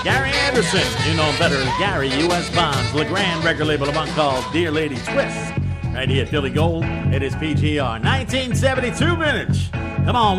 Gary Anderson, you know him better as Gary, U.S. Bonds, LeGrand record label, a one called Dear Lady Twist. Right here, Billy Gold, it is PGR, 1972 vintage. Come on.